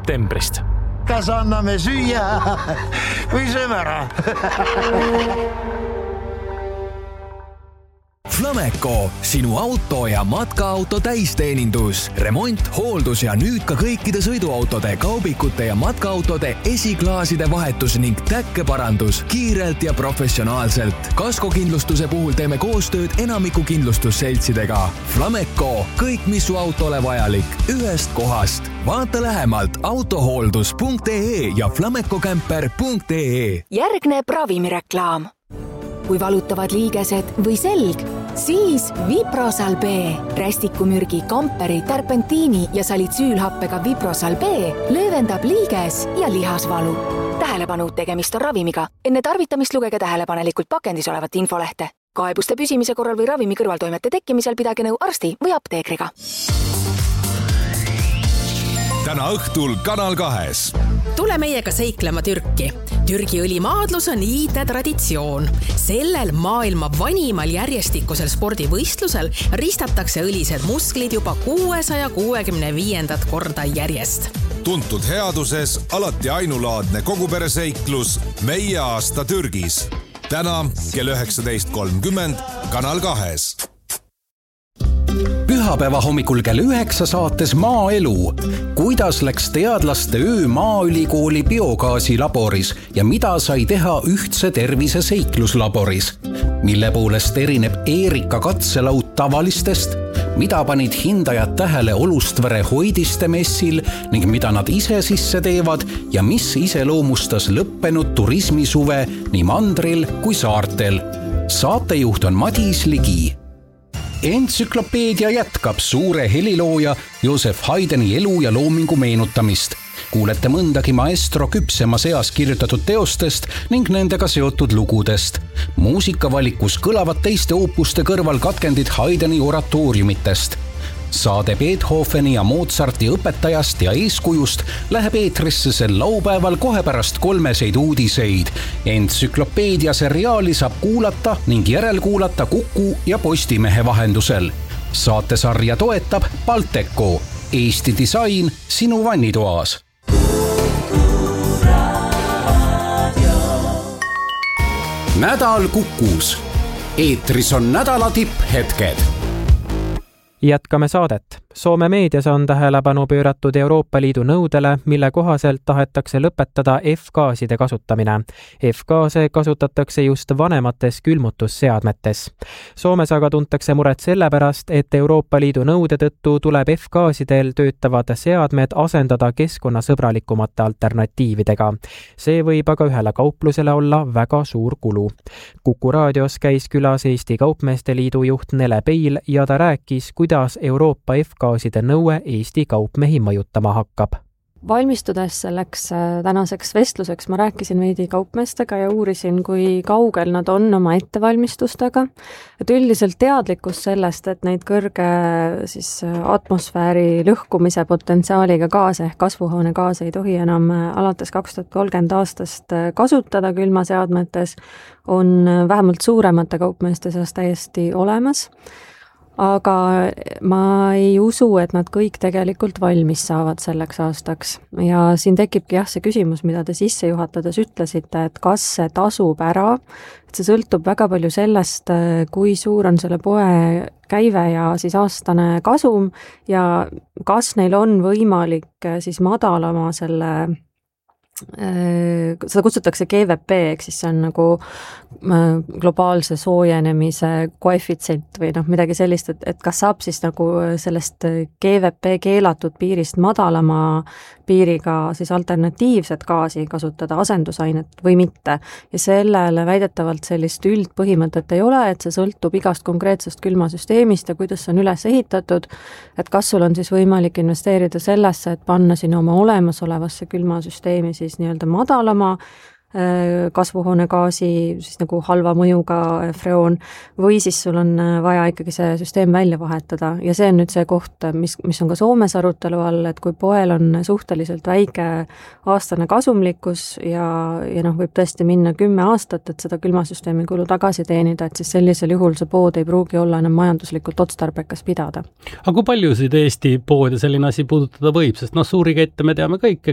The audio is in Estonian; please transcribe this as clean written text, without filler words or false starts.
septembrist. Kas anname süüa või sööme ära? Flameco, sinu auto ja matkaauto täisteenindus, remont, hooldus ja nüüd ka kõikide sõiduautode, kaubikute ja matkaautode esiklaaside vahetus ning täkkeparandus kiirelt ja professionaalselt. Kaskokindlustuse puhul teeme koostööd enamiku kindlustusseltsidega. Flameco, kõik mis su autole vajalik, ühest kohast. Vaata lähemalt autohooldus.ee ja flamecocamper.ee. Järgneb ravimireklaam. Kui valutavad liigesed või selg, siis Viprosal B. Rästikumürgi, kamperi, terpentiini ja salitsüülhappega Viprosal B löövendab liiges ja lihasvalu. Tähelepanu, tegemist on ravimiga. Enne tarvitamist lugege tähelepanelikult pakendis olevat infolehte. Kaebuste püsimise korral või ravimi kõrvaltoimete tekkimisel pidage nõu arsti või apteekriga. Täna õhtul Kanal 2. Tule meiega seiklema Türki. Türgi õlimaadlus on iidne traditsioon. Sellel maailma vanimal järjestikusel spordivõistlusel ristatakse õlised musklid juba 665. korda järjest. Tuntud headuses alati ainulaadne kogupereseiklus Meie aasta Türgis. Täna kell 19.30 Kanal 2. Pühapäeva hommikul kell 9 saates Maaelu. Kuidas läks teadlaste öö Maaülikooli biogaasilaboris ja mida sai teha ühtse tervise seikluslaboris? Mille poolest erineb Eerika katselaud tavalistest? Mida panid hindajad tähele Olustvere hoidiste messil ning mida nad ise sisse teevad ja mis iseloomustas lõppenud turismisuve nii mandril kui saartel? Saatejuht on Madis Ligi. Entsüklopeedia jätkab suure helilooja Joseph Haydni elu ja loomingu meenutamist. Kuulete mõndagi maestro küpsema seas kirjutatud teostest ning nendega seotud lugudest. Muusikavalikus kõlavad teiste oopuste kõrval katkendid Haydni oratooriumitest. Saade Beethoveni ja Mozarti õpetajast ja eeskujust läheb eetrisse sel laupäeval kohe pärast 3 uudiseid. Entsüklopeedia seriaali saab kuulata ning järelkuulata Kuku ja Postimehe vahendusel. Saatesarja toetab Balteco, Eesti disain sinu vannitoas. Nädal Kukus. Eetris on nädala tipphetked. Jätkame saadet. Soome meedias on tähelepanu pööratud Euroopa Liidu nõudele, mille kohaselt tahetakse lõpetada F-gaaside kasutamine. F-gaase kasutatakse just vanemates külmutusseadmetes. Soomes aga tuntakse muret sellepärast, et Euroopa Liidu nõude tõttu tuleb F-gaasidel töötavad seadmed asendada keskkonnasõbralikumate alternatiividega. See võib aga ühele kauplusele olla väga suur kulu. Kuku raadios käis külas Eesti Kaupmeeste Liidu juht Nele Peil ja ta rääkis, kuidas Euroopa F-gaaside nõue Eesti kaupmehi mõjutama hakkab. Valmistudes selleks tänaseks vestluseks ma rääkisin veidi kaupmeestega ja uurisin, kui kaugel nad on oma ettevalmistustega. Et üldiselt teadlikkus sellest, et neid kõrge atmosfääri lõhkumise potentsiaaliga gaase ehk kasvuhoonegaase ei tohi enam alates 2030 aastast kasutada külmaseadmetes, on vähemalt suuremate kaupmeeste seas täiesti olemas. Aga ma ei usu, et nad kõik tegelikult valmis saavad selleks aastaks. Ja siin tekibki see küsimus, mida te sisse juhatades ütlesite, et kas see tasub ära, et see sõltub väga palju sellest, kui suur on selle poe käive ja siis aastane kasum ja kas neil on võimalik siis madalama seda kutsutakse GVP, ehk siis see on nagu globaalse soojenemise koefitsient või midagi sellist, et kas saab siis nagu sellest GVP keelatud piirist madalama piiriga siis alternatiivset gaasi kasutada, asendusainet või mitte. Ja sellele väidetavalt sellist üldpõhimõtet ei ole, et see sõltub igast konkreetsest külmasüsteemist ja kuidas see on üles ehitatud, et kas sul on siis võimalik investeerida sellesse, et panna sinna oma olemasolevasse külmasüsteemi siis nii-öelda madalama kasvuhoonegaasi siis nagu halva mõjuga freoon või siis sul on vaja ikkagi see süsteem välja vahetada ja see on nüüd see koht, mis on ka Soomes arutelu all, et kui poel on suhteliselt väike aastane kasumlikkus ja võib tõesti minna 10 aastat, et seda külmasüsteemi kulu tagasi teenida, et siis sellisel juhul see pood ei pruugi olla enam majanduslikult otstarbekas pidada. Aga kui paljusid Eesti poode selline asi puudutada võib, sest suuri kette me teame kõik,